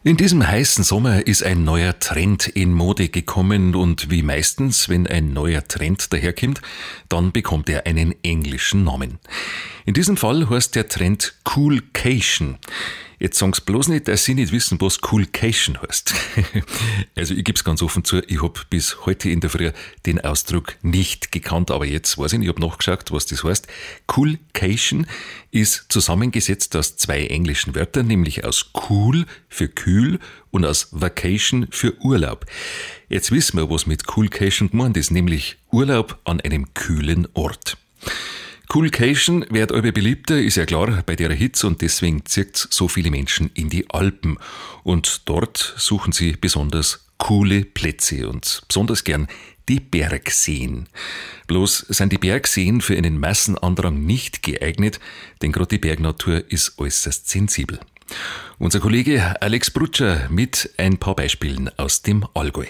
In diesem heißen Sommer ist ein neuer Trend in Mode gekommen und wie meistens, wenn ein neuer Trend daherkommt, dann bekommt er einen englischen Namen. In diesem Fall heißt der Trend Coolcation. Jetzt sagen's bloß nicht, dass Sie nicht wissen, was Coolcation heißt. Also ich gebe es ganz offen zu, ich habe bis heute in der Früh den Ausdruck nicht gekannt, aber jetzt weiß ich nicht, ich habe nachgeschaut, was das heißt. Coolcation ist zusammengesetzt aus zwei englischen Wörtern, nämlich aus cool für kühl und aus vacation für Urlaub. Jetzt wissen wir, was mit Coolcation gemeint ist, nämlich Urlaub an einem kühlen Ort. Coolcation wird aber beliebter, ist ja klar, bei der Hitze und deswegen zieht so viele Menschen in die Alpen. Und dort suchen sie besonders coole Plätze und besonders gern die Bergseen. Bloß sind die Bergseen für einen Massenandrang nicht geeignet, denn gerade die Bergnatur ist äußerst sensibel. Unser Kollege Alex Brutscher mit ein paar Beispielen aus dem Allgäu.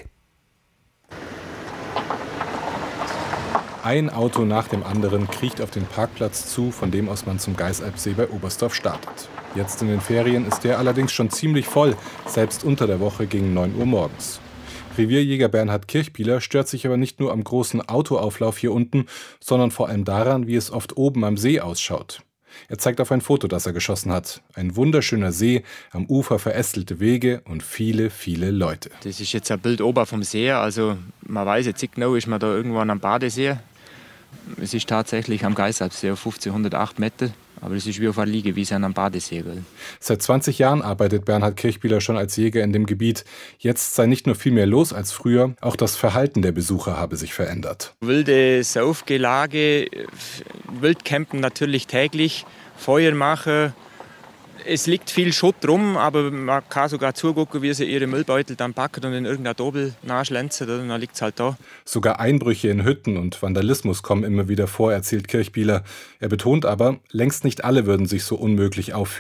Ein Auto nach dem anderen kriecht auf den Parkplatz zu, von dem aus man zum Geisalpsee bei Oberstdorf startet. Jetzt in den Ferien ist der allerdings schon ziemlich voll, selbst unter der Woche gegen 9 Uhr morgens. Revierjäger Bernhard Kirchbieler stört sich aber nicht nur am großen Autoauflauf hier unten, sondern vor allem daran, wie es oft oben am See ausschaut. Er zeigt auf ein Foto, das er geschossen hat. Ein wunderschöner See, am Ufer verästelte Wege und viele, viele Leute. Das ist jetzt ein Bild ober vom See, also man weiß jetzt nicht genau, ist man da irgendwann am Badesee. Es ist tatsächlich am Geisalpsee auf 1508 Meter, aber es ist wie auf einer Liegewiese am Badesee. Seit 20 Jahren arbeitet Bernhard Kirchbieler schon als Jäger in dem Gebiet. Jetzt sei nicht nur viel mehr los als früher, auch das Verhalten der Besucher habe sich verändert. Wilde Saufgelage, Wildcampen natürlich täglich, Feuer machen. Es liegt viel Schutt rum, aber man kann sogar zugucken, wie sie ihre Müllbeutel dann packen und in irgendein Dobel nachschlänzen, und dann liegt es halt da. Sogar Einbrüche in Hütten und Vandalismus kommen immer wieder vor, erzählt Kirchbieler. Er betont aber, längst nicht alle würden sich so unmöglich aufführen.